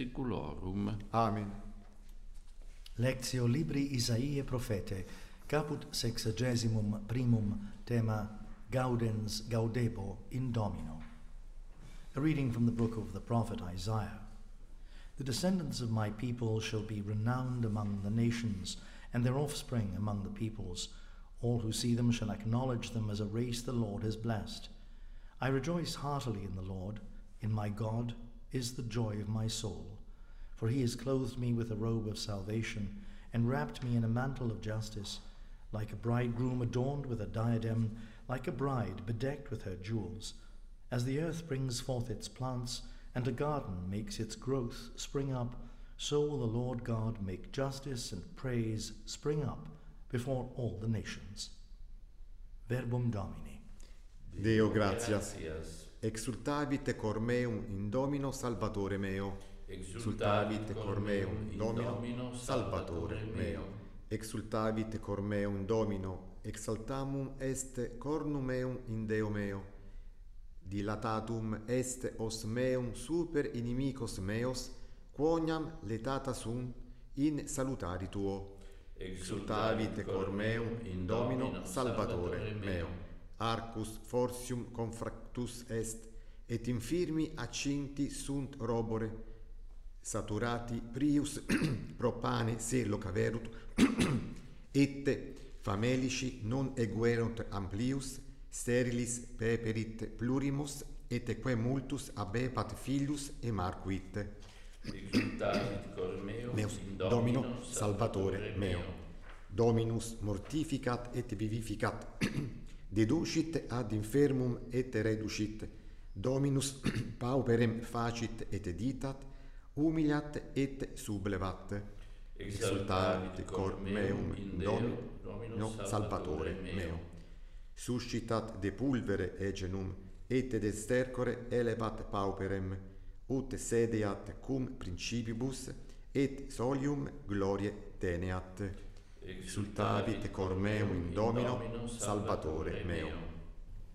saeculorum. Amen. Lectio libri Isaiae Prophete, caput 61 tema Gaudens gaudebo in Domino. A reading from the book of the prophet Isaiah. The descendants of my people shall be renowned among the nations, and their offspring among the peoples. All who see them shall acknowledge them as a race the Lord has blessed. I rejoice heartily in the Lord. In my God is the joy of my soul. For he has clothed me with a robe of salvation, and wrapped me in a mantle of justice, like a bridegroom adorned with a diadem, like a bride bedecked with her jewels. As the earth brings forth its plants, and a garden makes its growth spring up, so will the Lord God make justice and praise spring up before all the nations. Verbum Domini. Deo gratias. Exultavit cor meum in Domino Salvatore meo. Exultavit cor meum in Domino Salvatore meo. Exultavit cor meum in Domino, exaltamum est cornum meum in Deo meo. Dilatatum est os meum super inimicos meos, quoniam letata sunt in salutari tuo. Exultavit cor meum in Domino Salvatore meo. Arcus fortium confractus est, et infirmi accinti sunt robore. Saturati prius propane se locaverunt, et famelici non eguerunt amplius, sterilis peperit plurimus, et quae multus abebat filius e marcuit. Exultavit cor meum in Domino Salvatore meo. Dominus mortificat et vivificat, deducit ad infermum et reducit. Dominus pauperem facit et ditat, humiliat et sublevat. Exultavit cor meum in Domino Salvatore meo. Suscitat de pulvere egenum, et de stercore elevat pauperem, ut sedeat cum principibus, et solium gloriae teneat. Exultavit cor meum in Domino Salvatore meo.